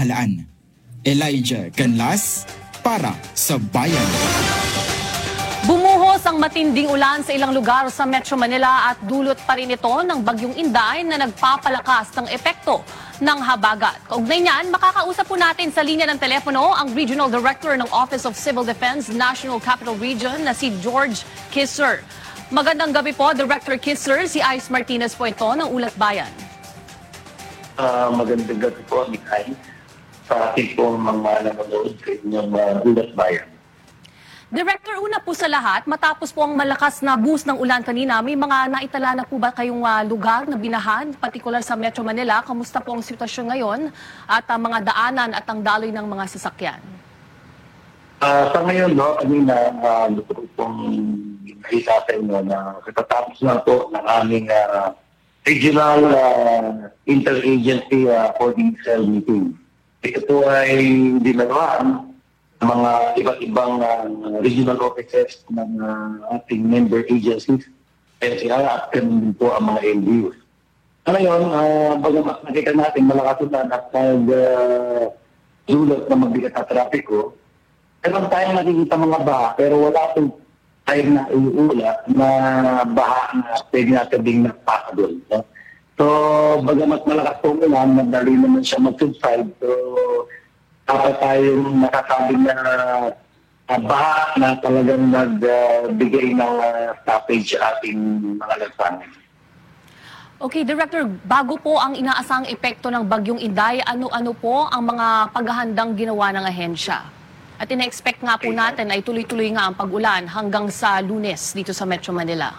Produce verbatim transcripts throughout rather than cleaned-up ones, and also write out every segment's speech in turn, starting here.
pamahalaan. Elijah Canlas para sa Bayan. Bumuhos ang matinding ulan sa ilang lugar sa Metro Manila at dulot pa rin ito ng Bagyong Inday na nagpapalakas ng epekto ng habagat. Kaugnay niyan, makakausap po natin sa linya ng telepono ang Regional Director ng Office of Civil Defense National Capital Region na si George Kisser. Magandang gabi po, Director Kisser. Si Ice Martinez po ito ng Ulat Bayan. Uh, magandang gabi po, Mikay, sa ating pong mga nanonood sa inyong uh, Ulat Bayan. Director, una po sa lahat, matapos po ang malakas na boost ng ulan kanina, may mga naitala na po ba kayong uh, lugar na binahan, partikular sa Metro Manila? Kamusta po ang sitwasyon ngayon at uh, mga daanan at ang daloy ng mga sasakyan? Uh, sa ngayon, no, kanina, uh, gusto ko pong nakita sa inyo na katatapos na po ng aming uh, regional uh, interagency uh, coordination meeting. Ito po ay dinawaan mga iba't ibang uh, regional offices ng uh, ating member agencies, N C R at din po ang mga L G Us. Ngayon, uh, bagamat nakita natin malakas ulan at nag-dulot uh, na mabigat na trapiko, meron tayong nakikita mga baha, pero wala pong tayong naiula na baha na pwede natin ding nagpakadol. No? So, bagamat malakas pong ulan, madali naman siya mag-subside. So, dapat tayong nakasabing na uh, baha na talagang nagbigay uh, ng uh, stoppage sa ating mga lansangan. Okay, Director, bago po ang inaasang epekto ng Bagyong Inday, ano-ano po ang mga paghahandang ginawa ng ahensya? At ina-expect nga po natin ay tuloy-tuloy nga ang pag-ulan hanggang sa Lunes dito sa Metro Manila.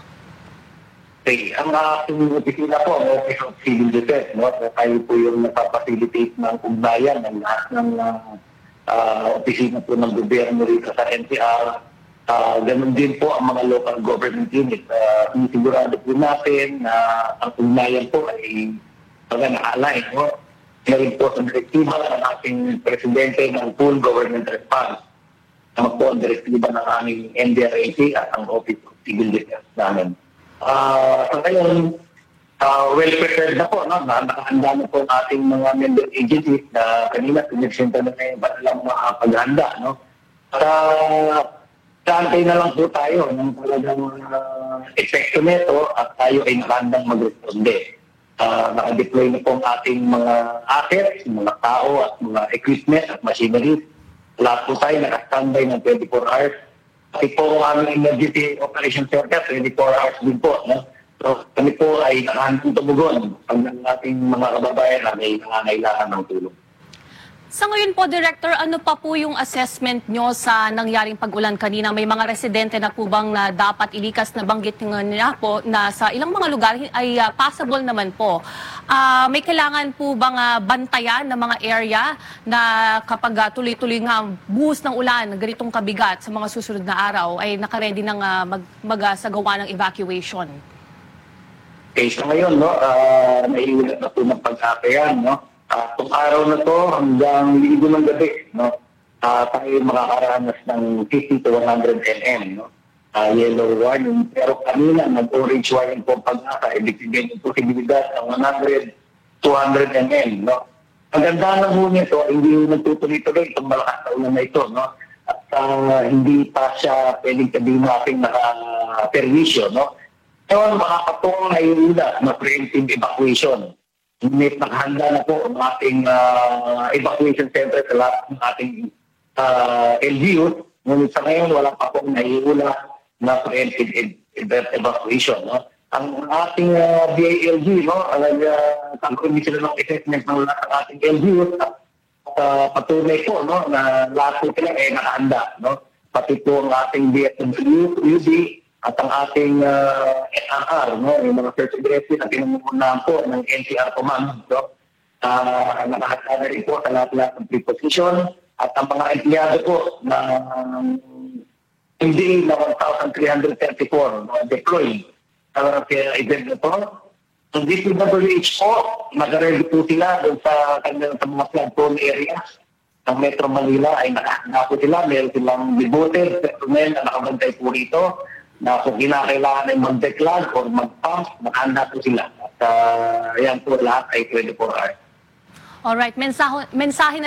Okay, ang ating opisina po, ang Office of Civil Defense, no? Tayo po yung napapacilitate ng ugnayan ng lahat ng uh, uh, opisina po ng gobyerno rito sa N C R. Uh, ganun din po ang mga local government unit. Uh, Sigurado po natin na uh, ang ugnayan po ay mga na-align. No? Ngayon po sa direktiba ng ating presidente ng full government response. Naman po ang direktiba ng aming N D R A C at ang Office of Civil Defense namin. Uh, sa ngayon, uh, well prepared na po, no? Na, nakahanda na po ang ating mga member agencies na kanina pinagsinta na ngayon ba lang mga paghanda. No? At uh, kaantay na lang po tayo ng talagang uh, epekto nito at tayo ay nakahandang mag-responde. Uh, nakadeploy na po ang ating mga assets, mga tao at mga equipment at machinery. Lahat po tayo nakastandby ng twenty-four hours. Kasi po ang aming emergency operation center, twenty-four hours din po. No? So kami po ay nakahandang tumugon pag ng ating mga kababayan na may nangangailangan ng tulong. Sa ngayon po, Director, ano pa po yung assessment nyo sa nangyaring pag-ulan kanina? May mga residente na po bang na dapat ilikas na banggit nga po na sa ilang mga lugar ay uh, possible naman po. Uh, may kailangan po bang uh, bantayan ng mga area na kapag uh, tuloy-tuloy nga buhos ng ulan, ganitong kabigat sa mga susunod na araw ay nakaredy ng uh, mag, magsagawa ng evacuation? Okay, so ngayon, no, uh, naiulat na po ng pag-apayan, no? Uh, itong araw na to hanggang linggo ng gabi, no? Uh, tayo makakaranas ng fifty to one hundred millimeters, no? Uh, yellow warning. Pero kanina, nag-orange warning po ang pag-asa. Ibig sabihin yung posibilidad ng one hundred, two hundred millimeters, no? Ang ganda ng huni ito, hindi nagtutuloy-tuloy itong malakas na ulan na ito, no? At uh, hindi pa siya pwedeng sabihin natin naka-perwisyo, no? Ngayon, makakatong na yung ulan na preemptive evacuation. Ngunit nakahanda na po ang ating uh, evacuation center sa lahat ng ating uh, L G Us. Ngunit sa ngayon, wala pa pong naiula na preemptive evacuation. No? Ang ating uh, B I L G, no? uh, kagawin sila ng assessment ng lahat ng ating L G Us at uh, patunay po no? na lahat po sila ay nakahanda. No? Pati po ang ating D S W D at ang ating uh, S R R, no? Yung mga search and rescue na pinangungunahan po ng N C R Command, no? Uh, nakahanda na rin po sa lahat-lahat ng preposition at ang mga empleyado po na um, hindi na one thousand three hundred thirty-four no? deployed sa uh, event na po. Ang D P W H po, mag-ready po sila doon sa kanilang sa mga flood prone areas ng Metro Manila ay nakahanda po sila. Meron silang devoted personnel na nakabantay po rito na kung kinakailangan ay mag-declag or mag-pump, nakahanda po sila. At uh, yan po lahat ay twenty-four hours. Alright, mensahe, mensahe